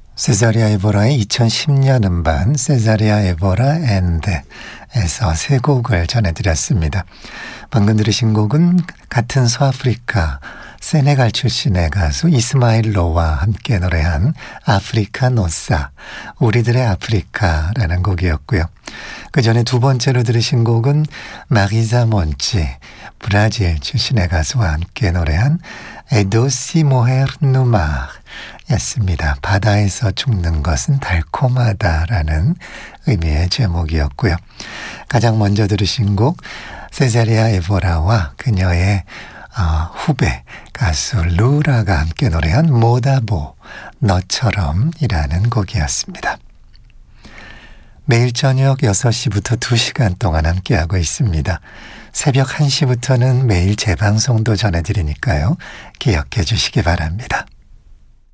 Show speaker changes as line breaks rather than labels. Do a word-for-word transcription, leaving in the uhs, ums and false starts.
세자리아 에보라의 이천십 년 음반 세자리아 에보라 앤드에서 세 곡을 전해드렸습니다. 방금 들으신 곡은 같은 서아프리카 세네갈 출신의 가수 이스마일 로와 함께 노래한 아프리카 노사, 우리들의 아프리카라는 곡이었고요. 그 전에 두 번째로 들으신 곡은 마리자 몬치, 브라질 출신의 가수와 함께 노래한 에도시 모헤르 누마르 였습니다. 바다에서 죽는 것은 달콤하다라는 의미의 제목이었고요. 가장 먼저 들으신 곡 세자리아 에보라와 그녀의 어, 후배 가수 루라가 함께 노래한 모다보 너처럼이라는 곡이었습니다. 매일 저녁 여섯 시부터 두 시간 동안 함께하고 있습니다. 새벽 한 시부터는 매일 재방송도 전해드리니까요. 기억해 주시기 바랍니다.